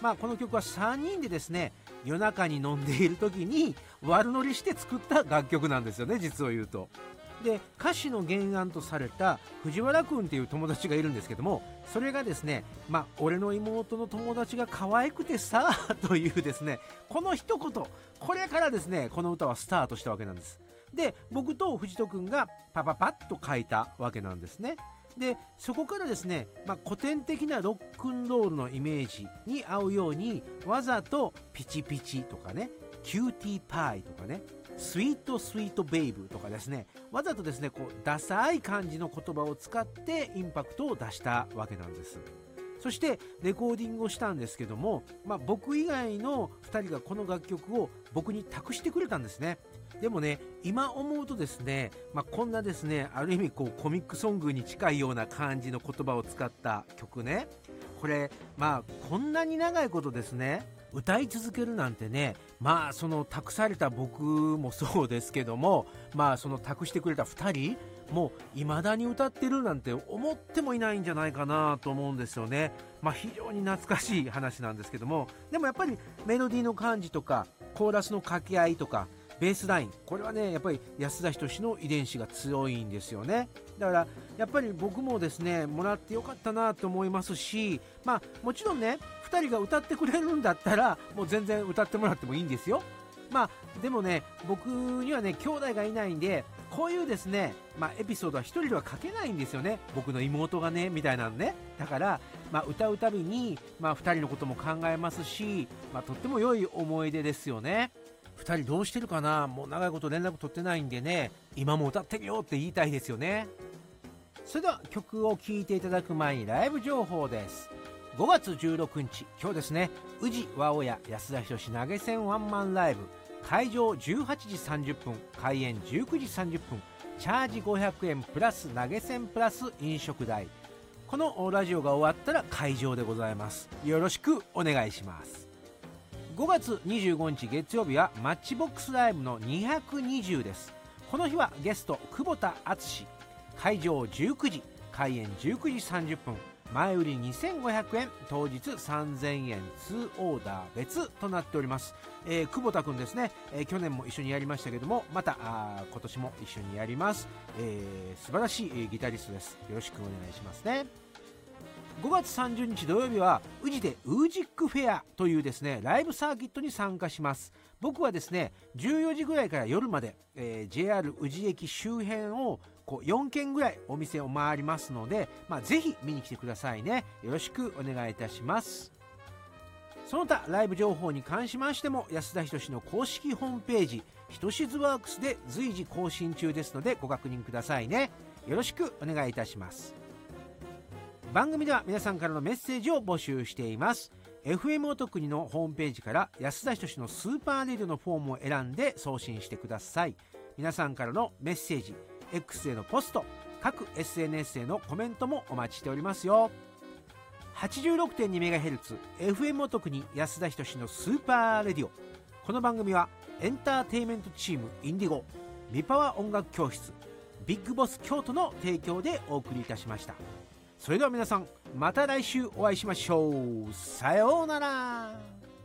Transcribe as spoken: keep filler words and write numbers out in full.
まあ、この曲はさんにんでですね夜中に飲んでいる時に悪乗りして作った楽曲なんですよね、実を言うと。で歌詞の原案とされた藤原くんっていう友達がいるんですけども、それがですね、まあ、俺の妹の友達が可愛くてさというですねこの一言、これからですねこの歌はスタートしたわけなんです。で僕と藤戸くんがパパパッと書いたわけなんですね。でそこからですね、まあ、古典的なロックンロールのイメージに合うようにわざとピチピチとかね、キューティーパイとかね、スイートスイートベイブとかですね、わざとですねこうダサい感じの言葉を使ってインパクトを出したわけなんです。そしてレコーディングをしたんですけども、まあ、僕以外のふたりがこの楽曲を僕に託してくれたんですね。でもね今思うとですね、まあ、こんなですねある意味こうコミックソングに近いような感じの言葉を使った曲ね、これまあこんなに長いことですね歌い続けるなんてね、まあその託された僕もそうですけども、まあその託してくれたふたりもう未だに歌ってるなんて思ってもいないんじゃないかなと思うんですよね。まあ非常に懐かしい話なんですけども、でもやっぱりメロディーの感じとかコーラスの掛け合いとかベースライン、これはねやっぱり安田仁の遺伝子が強いんですよね。だからやっぱり僕もですねもらってよかったなと思いますし、まあもちろんねふたりが歌ってくれるんだったらもう全然歌ってもらってもいいんですよ。まあでもね僕にはね兄弟がいないんで、こういうですね、まあ、エピソードはひとりでは書けないんですよね、僕の妹がねみたいなのね。だから、まあ、歌うたびに、まあ、ふたりのことも考えますし、まあ、とっても良い思い出ですよね。ふたりどうしてるかな、もう長いこと連絡取ってないんでね、今も歌ってるよって言いたいですよね。それでは曲を聴いていただく前にライブ情報です。ごがつじゅうろくにち今日ですね、宇治和尾屋安田仁投げ銭ワンマンライブ、会場じゅうはちじさんじゅっぷん、開演じゅうくじさんじゅっぷん、チャージごひゃくえんプラス投げ銭プラス飲食代。このラジオが終わったら会場でございます。よろしくお願いします。ごがつにじゅうごにち月曜日はマッチボックスライブのにひゃくにじゅうです。この日はゲスト久保田敦、会場じゅうくじ、開演じゅうくじさんじゅっぷん、前売りにせんごひゃくえん、当日さんぜんえん、にオーダー別となっております。えー、久保田くんですね、えー、去年も一緒にやりましたけども、またあ今年も一緒にやります。えー、素晴らしい、えー、ギタリストです。よろしくお願いしますね。ごがつさんじゅうにち土曜日は宇治でウージックフェアというですねライブサーキットに参加します。僕はですねじゅうよじぐらいから夜まで、えー、ジェイアール 宇治駅周辺をこうよんけんぐらいお店を回りますので、まあ、ぜひ見に来てくださいね。よろしくお願いいたします。その他ライブ情報に関しましても安田仁の公式ホームページひとしずワークスで随時更新中ですのでご確認くださいね。よろしくお願いいたします。番組では皆さんからのメッセージを募集しています。 エフエム おとくにのホームページから安田仁のスーパーレディオのフォームを選んで送信してください。皆さんからのメッセージ、 X へのポスト、各 エスエヌエス へのコメントもお待ちしておりますよ。 はちじゅうろくてんにメガヘルツ エフエム おとくに安田仁のスーパーレディオ。この番組はエンターテイメントチームインディゴ、ビパワー音楽教室、ビッグボス京都の提供でお送りいたしました。それでは皆さんまた来週お会いしましょう。さようなら。